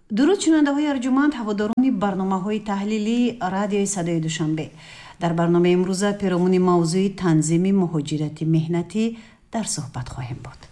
дуруд шунавандаҳои арҷуманд, ҳаводорони барномаҳои таҳлилии радиои Садои Душанбе. дар барномаи имрӯза пиромуни мавзӯи танзими муҳоҷирати меҳнатӣ дар суҳбат хоҳем буд.